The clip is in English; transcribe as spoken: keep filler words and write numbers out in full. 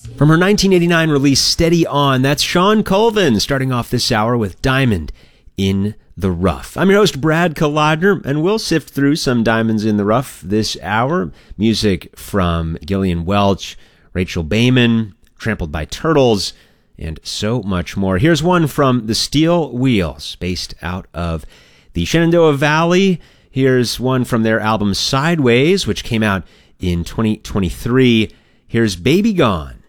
From her nineteen eighty-nine release, Steady On, that's Sean Colvin, starting off this hour with Diamond in the Rough. I'm your host, Brad Kolodner, and we'll sift through some diamonds in the rough this hour. Music from Gillian Welch, Rachel Bayman, Trampled by Turtles, and so much more. Here's one from the Steel Wheels, based out of the Shenandoah Valley. Here's one from their album Sideways, which came out in twenty twenty-three. Here's Baby Gone.